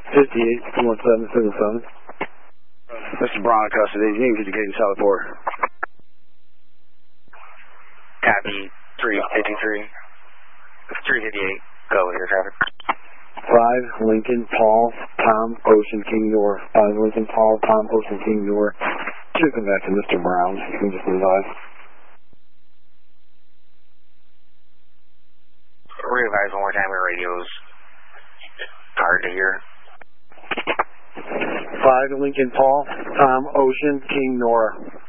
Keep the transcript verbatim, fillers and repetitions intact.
fifty-eight, two one seven, seven seven. Mister Brown in custody. You need to get in South Port. Copy, three fifty-three. three fifty-eight. Go with your traffic. five, Lincoln, Paul, Tom, Ocean, King, North. five, Lincoln, Paul, Tom, Ocean, King, North. Chicken back to Mister Brown. You can just advise. Re-advise one more time. Your radio's hard to hear. five, Lincoln, Paul, Tom, Ocean, King, Nora.